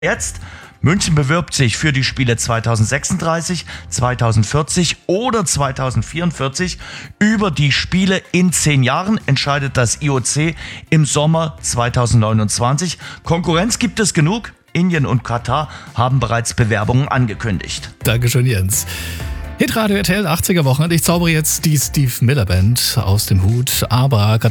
Jetzt, München bewirbt sich für die Spiele 2036, 2040 oder 2044. Über die Spiele in 10 Jahren entscheidet das IOC im Sommer 2029. Konkurrenz gibt es genug. Indien und Katar haben bereits Bewerbungen angekündigt. Dankeschön, Jens. Hitradio RTL 80er Wochen. Ich zaubere jetzt die Steve Miller Band aus dem Hut. Aber